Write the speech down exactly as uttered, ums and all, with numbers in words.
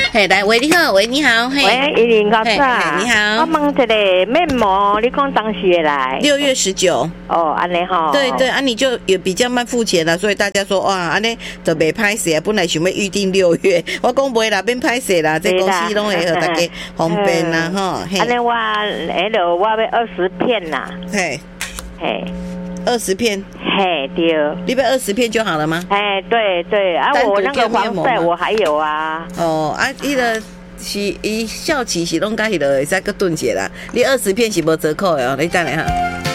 嘿，来，喂，你好，喂，你好，嘿， 喂，依林高嘿仔， 嘿你好我问一个面膜，你讲当时会来？ 六月十九。 哦，安尼吼。 对对啊，你就也比较慢付钱了，所以大家说哇，安尼就袂歹势啊。本来想要预定六月，我讲袂啦，变歹势啦，这公司拢会互大家方便啦，吼。 安尼我迄落我要二十片啦。 嘿， 嘿， 二十片。 嘿，对。 你要二十片就好了吗？ 哎，对对，啊，我那个防晒我还有啊。 哦，啊，迄个是伊效期是拢甲迄个会使搁炖一下啦。你二十片是无折扣的哦，你等下哈。